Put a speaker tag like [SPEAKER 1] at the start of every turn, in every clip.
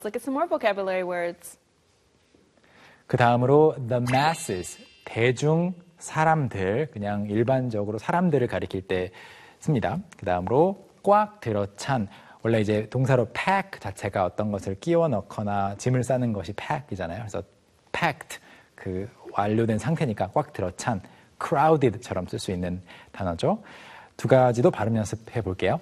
[SPEAKER 1] Look at some more vocabulary words.
[SPEAKER 2] 그 다음으로 the masses, 대중 사람들, 그냥 일반적으로 사람들을 가리킬 때 씁니다. 그 다음으로 꽉 들어찬, 원래 이제 동사로 pack 자체가 어떤 것을 끼워 넣거나 짐을 싸는 것이 pack이잖아요. 그래서 packed, 그 완료된 상태니까 꽉 들어찬, crowded처럼 쓸 수 있는 단어죠. 두 가지도 발음 연습해 볼게요.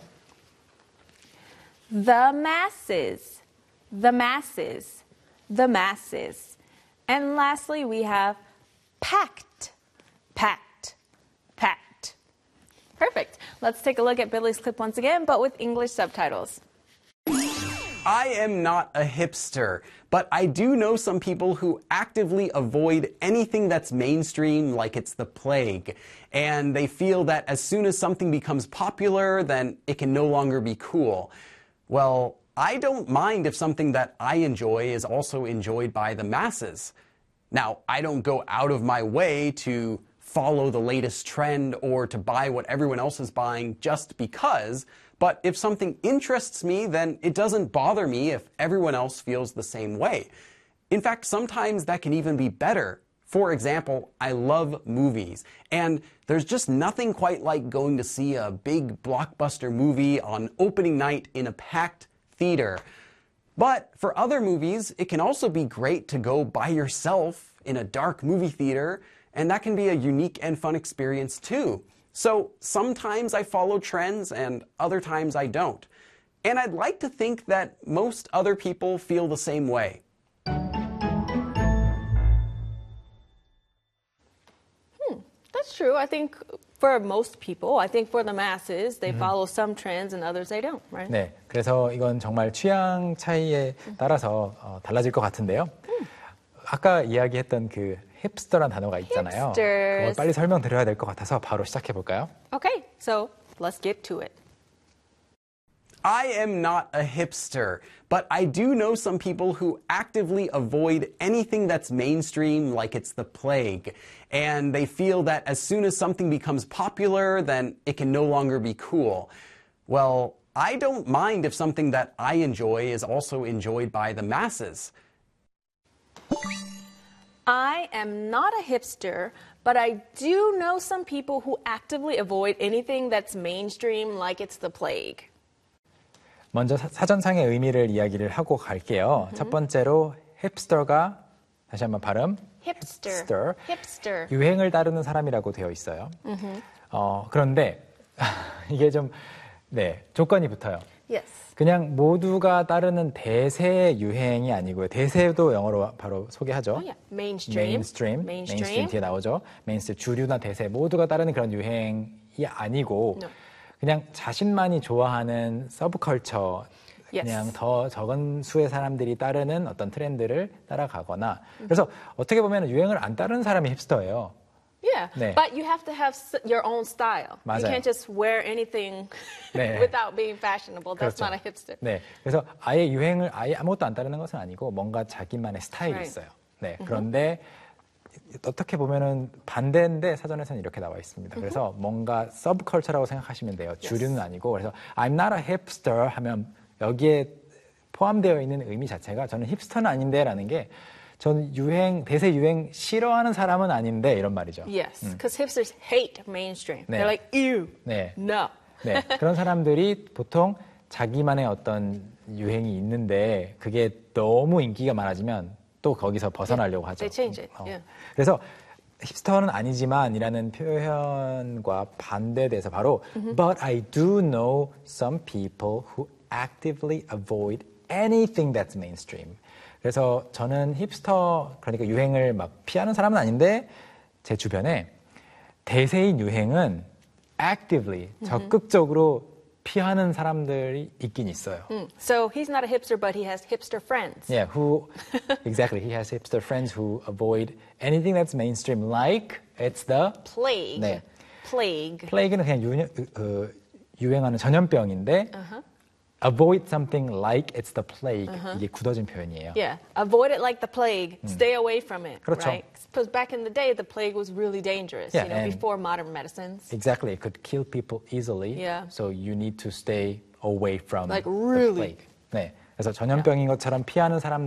[SPEAKER 1] The masses, the masses, the masses. And lastly, we have packed, packed, packed. Perfect. Let's take a look at Billy's clip once again, but with English subtitles.
[SPEAKER 3] I am not a hipster, but I do know some people who actively avoid anything that's mainstream like it's the plague. And they feel that as soon as something becomes popular, then it can no longer be cool. Well, I don't mind if something that I enjoy is also enjoyed by the masses. Now, I don't go out of my way to follow the latest trend or to buy what everyone else is buying just because, but if something interests me, then it doesn't bother me if everyone else feels the same way. In fact, sometimes that can even be better. For example, I love movies, and there's just nothing quite like going to see a big blockbuster movie on opening night in a packed theater. But for other movies, it can also be great to go by yourself in a dark movie theater, and that can be a unique and fun experience too. So sometimes I follow trends and other times I don't. And I'd like to think that most other people feel the same way.
[SPEAKER 1] That's true. I think for most people, I think for the masses, they follow some trends and others they don't, right?
[SPEAKER 2] 네, 그래서 이건 정말 취향 차이에 따라서 달라질 것 같은데요. 아까 이야기했던 그 힙스터란 단어가 있잖아요. 그걸 빨리 설명드려야 될 것 같아서 바로 시작해 볼까요?
[SPEAKER 1] Okay, so let's get to it.
[SPEAKER 3] I am not a hipster, but I do know some people who actively avoid anything that's mainstream like it's the plague. And they feel that as soon as something becomes popular, then it can no longer be cool. Well, I don't mind if something that I enjoy is also enjoyed by the masses.
[SPEAKER 1] I am not a hipster, but I do know some people who actively avoid anything that's mainstream like it's the plague.
[SPEAKER 2] 먼저 사전상의 의미를 이야기를 하고 갈게요. 첫 번째로 힙스터가 다시 한번 발음.
[SPEAKER 1] Hipster.
[SPEAKER 2] 유행을 따르는 사람이라고 되어 있어요. 그런데 이게 좀 조건이 붙어요.
[SPEAKER 1] Yes.
[SPEAKER 2] 그냥 모두가 따르는 대세 유행이 아니고요. 대세도 영어로 바로 소개하죠.
[SPEAKER 1] Oh, yeah. Mainstream.
[SPEAKER 2] Mainstream 뒤에 나오죠. mainstream 주류나 대세 모두가 따르는 그런 유행이 아니고
[SPEAKER 1] No.
[SPEAKER 2] 그냥 자신만이 좋아하는 서브컬처 그냥 더 적은 수의 사람들이 따르는 어떤 트렌드를 따라가거나 그래서 어떻게 보면 유행을 안 따르는 사람이 힙스터예요.
[SPEAKER 1] Yeah,
[SPEAKER 2] 네.
[SPEAKER 1] but you have to have your own style.
[SPEAKER 2] 맞아요.
[SPEAKER 1] You can't just wear anything without being fashionable. That's
[SPEAKER 2] 그렇죠.
[SPEAKER 1] not a hipster.
[SPEAKER 2] 네, 그래서 아예 유행을 아예 아무것도 안 따르는 것은 아니고 뭔가 자기만의 스타일이 있어요. 네, 그런데 어떻게 보면은 반대인데 사전에서는 이렇게 나와 있습니다. 그래서 뭔가 서브컬처라고 생각하시면 돼요. 주류는 아니고 그래서 I'm not a hipster 하면 여기에 포함되어 있는 의미 자체가 저는 힙스터는 아닌데라는 게 저는 대세 유행 싫어하는 사람은 아닌데 이런 말이죠.
[SPEAKER 1] Yes, because hipsters hate mainstream. They're like, ew, no.
[SPEAKER 2] 네, 그런 사람들이 보통 자기만의 어떤 유행이 있는데 그게 너무 인기가 많아지면 또 거기서 벗어나려고 하죠.
[SPEAKER 1] They change it. Yeah.
[SPEAKER 2] 그래서 힙스터는 아니지만이라는 표현과 반대돼서 바로 But I do know some people who actively avoid anything that's mainstream. 그래서 저는 힙스터 그러니까 유행을 막 피하는 사람은 아닌데 제 주변에 대세인 유행은 actively 적극적으로 피하는 사람들이 있긴 있어요.
[SPEAKER 1] So he's not a hipster, but he has hipster friends.
[SPEAKER 2] Yeah, exactly. He has hipster friends who avoid anything that's mainstream, like it's the
[SPEAKER 1] plague.
[SPEAKER 2] 네.
[SPEAKER 1] Plague는
[SPEAKER 2] 그냥 유행하는 전염병인데 avoid something like it's the plague. 이게 굳어진 표현이에요.
[SPEAKER 1] Yeah, avoid it like the plague. Stay away from it.
[SPEAKER 2] 그렇죠.
[SPEAKER 1] Right? Because back in the day, the plague was really dangerous.
[SPEAKER 2] Yeah,
[SPEAKER 1] you know, before modern medicines.
[SPEAKER 2] Exactly, it could kill people easily.
[SPEAKER 1] Yeah.
[SPEAKER 2] So you need to stay away from
[SPEAKER 1] like
[SPEAKER 2] the
[SPEAKER 1] really.
[SPEAKER 2] plague. 네, 그래서 전염병인 것처럼 피하는 사람